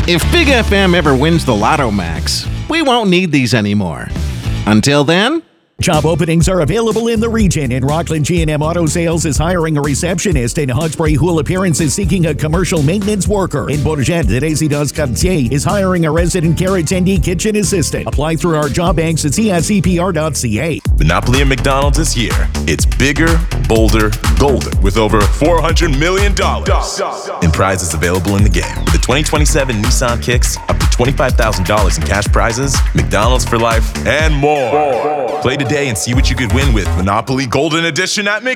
If Big FM ever wins the Lotto Max, we won't need these anymore. Until then, job openings are available in the region, and Rockland G&M Auto Sales is hiring a receptionist, and Hawkesbury Houle Appearance is seeking a commercial maintenance worker. In Bourget, the Résidence Cartier is hiring a resident care attendee kitchen assistant. Apply through our job banks at csepr.ca. Monopoly at McDonald's is here. It's bigger, bolder, golden, with over $400 million in prizes available in the game. With the 2027 Nissan Kicks, up to $25,000 in cash prizes, McDonald's for life, and more. Play today and see what you could win with Monopoly Golden Edition at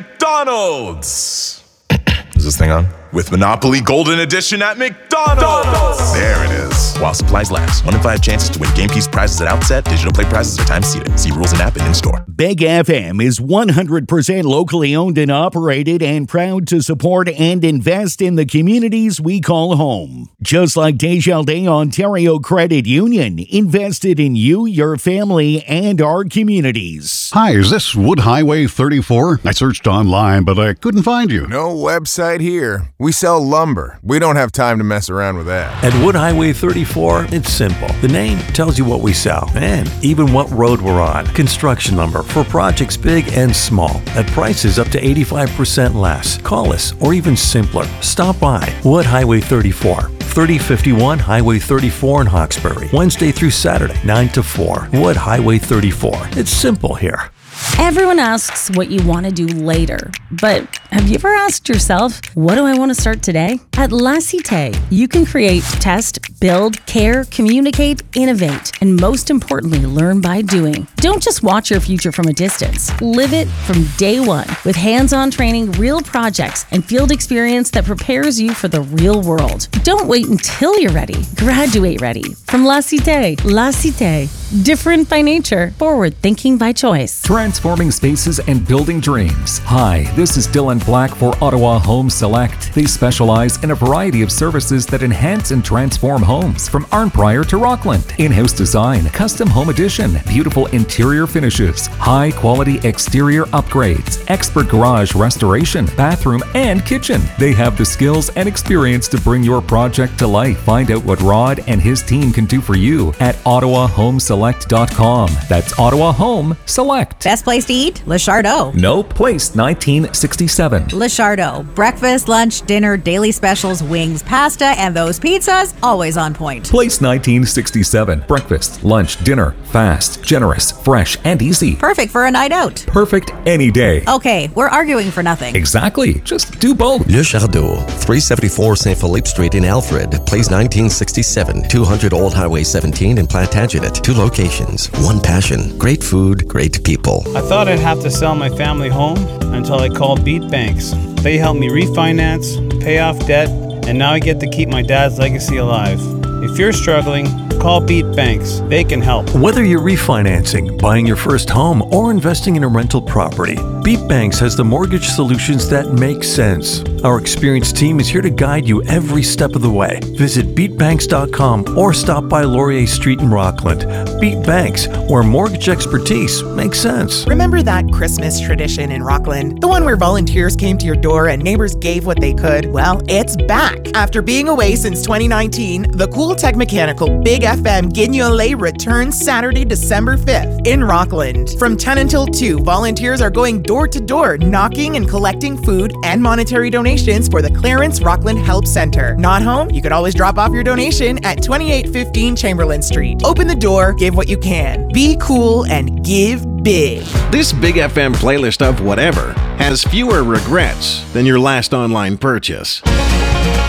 McDonald's. Is this thing on? With Monopoly Golden Edition at McDonald's. There it is. While supplies last. 1 in 5 chances to win game piece prizes at outset. Digital play prizes are time seated. See rules and app and in-store. Big FM is 100% locally owned and operated, and proud to support and invest in the communities we call home. Just like Desjardins Ontario Credit Union, invested in you, your family, and our communities. Hi, is this Wood Highway 34? I searched online, but I couldn't find you. No website here. We sell lumber. We don't have time to mess around with that. At Wood Highway 34, it's simple. The name tells you what we sell and even what road we're on. Construction lumber for projects big and small at prices up to 85% less. Call us, or even simpler, stop by Wood Highway 34, 3051 Highway 34 in Hawkesbury, Wednesday through Saturday, 9 to 4. Wood Highway 34. It's simple here. Everyone asks what you want to do later, but have you ever asked yourself, what do I want to start today? At La Cité, you can create, test, build, care, communicate, innovate, and most importantly, learn by doing. Don't just watch your future from a distance. Live it from day one with hands-on training, real projects, and field experience that prepares you for the real world. Don't wait until you're ready. Graduate ready. From La Cité. La Cité. Different by nature, forward thinking by choice. Transforming spaces and building dreams. Hi, this is Dylan Black for Ottawa Home Select. They specialize in a variety of services that enhance and transform homes, from Arnprior to Rockland. In-house design, custom home addition, beautiful interior finishes, high-quality exterior upgrades, expert garage restoration, bathroom, and kitchen. They have the skills and experience to bring your project to life. Find out what Rod and his team can do for you at OttawaHomeSelect.com. That's Ottawa Home Select. Best place to eat? Le Chardot. Nope. Place 1967. Le Chardot. Breakfast, lunch, dinner, daily specials, wings, pasta, and those pizzas, always on point. Place 1967. Breakfast, lunch, dinner, fast, generous, fresh, and easy. Perfect for a night out. Perfect any day. Okay, we're arguing for nothing. Exactly. Just do both. Le Chardot, 374 St. Philippe Street in Alfred. Place 1967. 200 Old Highway 17 in Plantagenet. 2 locations, 1 passion. Great food, great people. I thought I'd have to sell my family home until I called Beat Banks. They helped me refinance, pay off debt, and now I get to keep my dad's legacy alive. If you're struggling, call Beat Banks. They can help. Whether you're refinancing, buying your first home, or investing in a rental property, Beat Banks has the mortgage solutions that make sense. Our experienced team is here to guide you every step of the way. Visit beatbanks.com or stop by Laurier Street in Rockland. Beat Banks, where mortgage expertise makes sense. Remember that Christmas tradition in Rockland? The one where volunteers came to your door and neighbors gave what they could? Well, it's back. After being away since 2019, the Cool Tech Mechanical Big FM Guignolé returns Saturday, December 5th in Rockland. From 10 until 2, volunteers are going door to door, knocking and collecting food and monetary donations for the Clarence Rockland Help Center. Not home? You could always drop off your donation at 2815 Chamberlain Street. Open the door, give what you can. Be cool and give big. This Big FM playlist of whatever has fewer regrets than your last online purchase.